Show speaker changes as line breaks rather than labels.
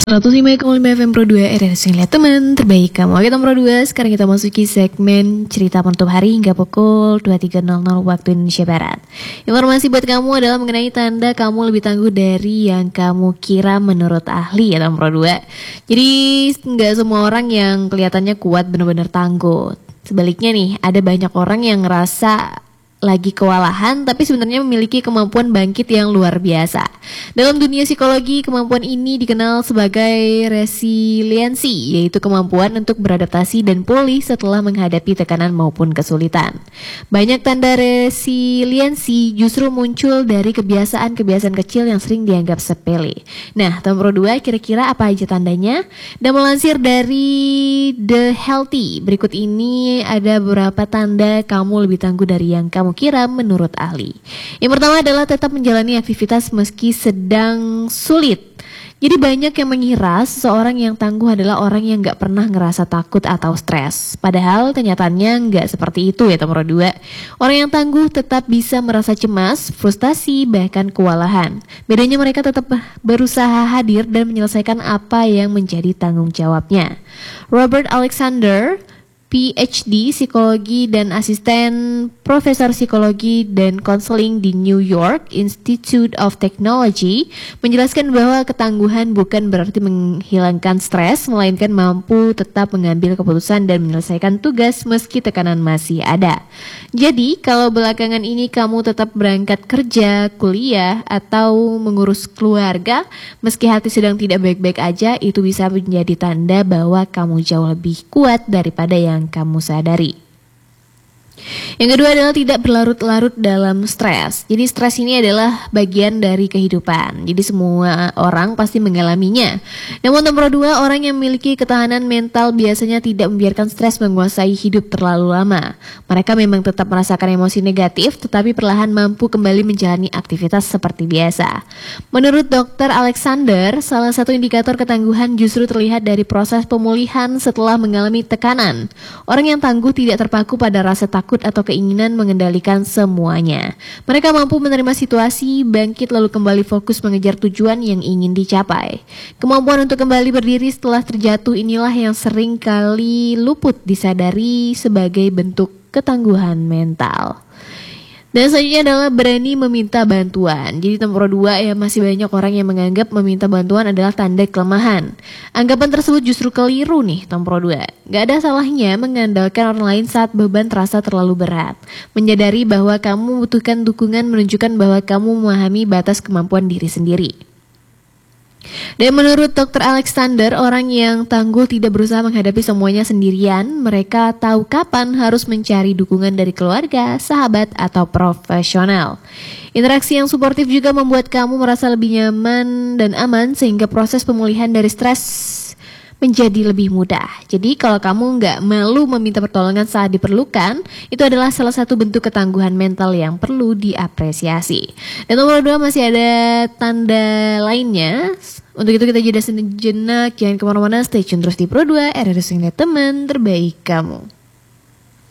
105,5 FM Pro 2 RRS Lihat Teman Terbaik Kamu. Oke teman Pro 2, sekarang kita masuki segmen cerita penutup hari hingga pukul 23.00 waktu Indonesia Barat. Informasi buat kamu adalah mengenai tanda kamu lebih tangguh dari yang kamu kira menurut ahli ya teman Pro 2. Jadi nggak semua orang yang kelihatannya kuat benar-benar tangguh. Sebaliknya nih, ada banyak orang yang ngerasa lagi kewalahan tapi sebenarnya memiliki kemampuan bangkit yang luar biasa. Dalam dunia psikologi, kemampuan ini dikenal sebagai resiliensi, yaitu kemampuan untuk beradaptasi dan pulih setelah menghadapi tekanan maupun kesulitan. Banyak tanda resiliensi justru muncul dari kebiasaan-kebiasaan kecil yang sering dianggap sepele. Nah, teman Pro 2, kira-kira apa aja tandanya? Dan melansir dari The Healthy, berikut ini ada beberapa tanda kamu lebih tangguh dari yang kamu kira menurut ahli. Yang pertama adalah tetap menjalani aktivitas meski sedang sulit. Jadi banyak yang mengira seseorang yang tangguh adalah orang yang gak pernah ngerasa takut atau stres. Padahal kenyataannya gak seperti itu ya teman 2. Orang yang tangguh tetap bisa merasa cemas, frustasi, bahkan kewalahan. Bedanya mereka tetap berusaha hadir dan menyelesaikan apa yang menjadi tanggung jawabnya. Robert Alexander, PhD Psikologi dan asisten Profesor Psikologi dan Konseling di New York Institute of Technology, menjelaskan bahwa ketangguhan bukan berarti menghilangkan stres, melainkan mampu tetap mengambil keputusan dan menyelesaikan tugas meski tekanan masih ada. Jadi, kalau belakangan ini kamu tetap berangkat kerja, kuliah, atau mengurus keluarga, meski hati sedang tidak baik-baik aja, itu bisa menjadi tanda bahwa kamu jauh lebih kuat daripada yang kamu sadari. Yang kedua adalah tidak berlarut-larut dalam stres. Jadi stres ini adalah bagian dari kehidupan. Jadi semua orang pasti mengalaminya. Namun nomor 2, orang yang memiliki ketahanan mental biasanya tidak membiarkan stres menguasai hidup terlalu lama. Mereka memang tetap merasakan emosi negatif, tetapi perlahan mampu kembali menjalani aktivitas seperti biasa. Menurut Dr. Alexander, salah satu indikator ketangguhan justru terlihat dari proses pemulihan setelah mengalami tekanan. Orang yang tangguh tidak terpaku pada rasa takut atau keinginan mengendalikan semuanya. Mereka mampu menerima situasi, bangkit lalu kembali fokus mengejar tujuan yang ingin dicapai. Kemampuan untuk kembali berdiri setelah terjatuh inilah yang sering kali luput disadari sebagai bentuk ketangguhan mental. Dan selanjutnya adalah berani meminta bantuan. Jadi nomor 2 ya, masih banyak orang yang menganggap meminta bantuan adalah tanda kelemahan. Anggapan tersebut justru keliru nih nomor 2. Gak ada salahnya mengandalkan orang lain saat beban terasa terlalu berat. Menyadari bahwa kamu membutuhkan dukungan menunjukkan bahwa kamu memahami batas kemampuan diri sendiri. Dan menurut Dr. Alexander, orang yang tangguh tidak berusaha menghadapi semuanya sendirian. Mereka tahu kapan harus mencari dukungan dari keluarga, sahabat, atau profesional. Interaksi yang suportif juga membuat kamu merasa lebih nyaman dan aman sehingga proses pemulihan dari stres menjadi lebih mudah. Jadi kalau kamu nggak malu meminta pertolongan saat diperlukan, itu adalah salah satu bentuk ketangguhan mental yang perlu diapresiasi. Dan nomor 2 masih ada tanda lainnya. Untuk itu kita jeda sejenak, jangan kemana-mana, stay tune terus di Pro 2 RRS Lihat Teman Terbaik Kamu.